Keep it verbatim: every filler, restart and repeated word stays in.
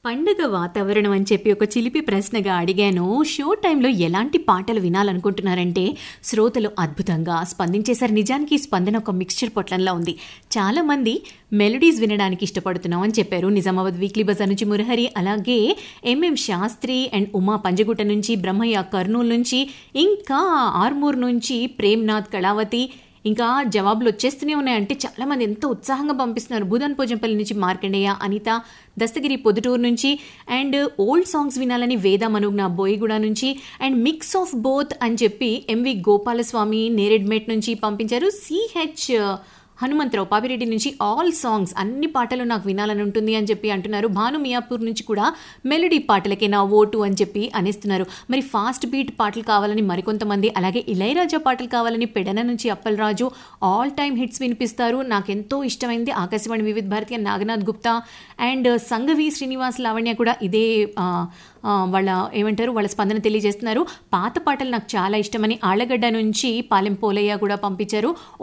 పండుగ వాతావరణం అని చెప్పి ఒక చిలిపి ప్రశ్నగా అడిగాను. షో టైంలో ఎలాంటి పాటలు వినాలనుకుంటున్నారంటే శ్రోతలు అద్భుతంగా స్పందించేశారు. నిజానికి ఈ స్పందన ఒక మిక్స్చర్ పొట్లంలా ఉంది. చాలామంది మెలోడీస్ వినడానికి ఇష్టపడుతున్నాం అని చెప్పారు. నిజామాబాద్ వీక్లీ బజార్ నుంచి మురహరి, అలాగే ఎంఎం శాస్త్రి అండ్ ఉమా పంజగుట్ట నుంచి, బ్రహ్మయ్య కర్నూలు నుంచి, ఇంకా ఆర్మూర్ నుంచి ప్రేమ్నాథ్ కళావతి, ఇంకా జవాబులు వచ్చేస్తూనే ఉన్నాయంటే చాలామంది ఎంతో ఉత్సాహంగా పంపిస్తున్నారు. భూదాన్ పోజంపల్లి నుంచి మార్కండేయ, అనిత, దస్తగిరి పొద్దుటూరు నుంచి, అండ్ ఓల్డ్ సాంగ్స్ వినాలని వేద మనుగ్న బోయిగూడ నుంచి, అండ్ మిక్స్ ఆఫ్ బోత్ అని చెప్పి ఎంవి గోపాలస్వామి నేరెడ్మేట్ నుంచి పంపించారు. సిహెచ్ హనుమంతరావు పాపిరెడ్డి నుంచి ఆల్ సాంగ్స్ అన్ని పాటలు నాకు వినాలని ఉంటుంది అని చెప్పి అంటున్నారు. భాను మియాపూర్ నుంచి కూడా మెలోడీ పాటలకే నా ఓటు అని చెప్పి అనేస్తున్నారు. మరి ఫాస్ట్ బీట్ పాటలు కావాలని మరికొంతమంది, అలాగే ఇళయరాజా పాటలు కావాలని పెడన నుంచి అప్పలరాజు ఆల్ టైమ్ హిట్స్ వినిపిస్తారు. నాకు ఎంతో ఇష్టమైంది ఆకాశవాణి వివిధ భారతి నాగనాథ్ గుప్తా అండ్ సంఘవి శ్రీనివాస్ లావణ్య కూడా ఇదే వాళ్ళ ఏమంటారు వాళ్ళ స్పందన తెలియజేస్తున్నారు. పాత పాటలు నాకు చాలా ఇష్టమని ఆళ్లగడ్డ నుంచి పాలెం పోలయ్య కూడా పంపించారు.